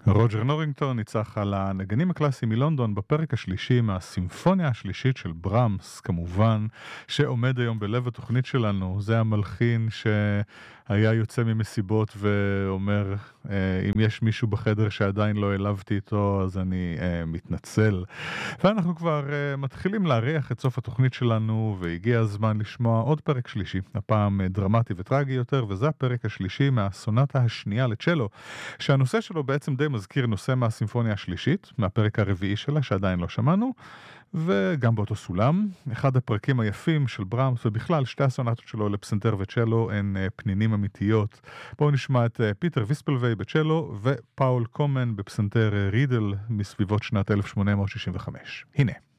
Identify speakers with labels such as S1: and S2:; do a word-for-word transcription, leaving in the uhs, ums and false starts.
S1: רוג'ר נורינגטון ניצח על הנגנים הקלאסיים מלונדון בפרק השלישי מהסימפוניה השלישית של ברמס, כמובן, שעומד היום בלב התוכנית שלנו. זה המלחין שהיה יוצא ממסיבות ואומר, אם יש מישהו בחדר שעדיין לא העלבתי איתו, אז אני אה, מתנצל. ואנחנו כבר אה, מתחילים להריח את סוף התוכנית שלנו, והגיע הזמן לשמוע עוד פרק שלישי, הפעם אה, דרמטי וטרגי יותר, וזה הפרק השלישי מהסונטה השנייה לצ'לו, שהנושא שלו בעצם די מזכיר נושא מהסימפוניה השלישית, מהפרק הרביעי שלה שעדיין לא שמענו, וגם באותו סולם. אחד הפרקים היפים של ברמס, ובכלל שתי הסונטות שלו לפסנתר וצ'לו הן פנינים אמיתיות. בואו נשמע את פיטר ויספלווי בצ'לו ופאול קומן בפסנתר רידל מסביבות שנת אלף שמונה מאות שישים וחמש. הנה.